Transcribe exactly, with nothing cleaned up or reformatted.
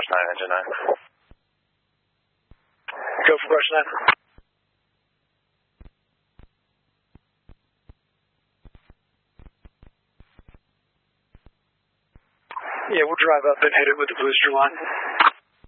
nine, engine nine. Go for brush nine. Yeah, we'll drive up and hit it with the booster line.